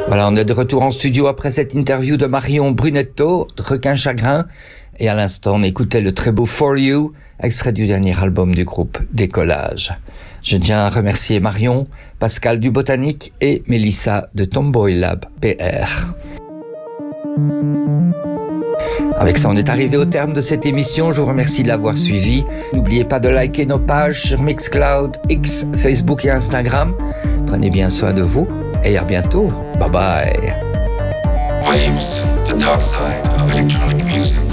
Voilà, on est de retour en studio après cette interview de Marion Brunetto, de Requin Chagrin. Et à l'instant, on écoutait le très beau For You, extrait du dernier album du groupe Décollage. Je tiens à remercier Marion, Pascal du Botanique et Mélissa de Tomboy Lab PR. Avec ça, on est arrivé au terme de cette émission. Je vous remercie de l'avoir suivi. N'oubliez pas de liker nos pages sur Mixcloud, X, Facebook et Instagram. Prenez bien soin de vous et à bientôt. Bye bye. Waves, the dark side of electronic music.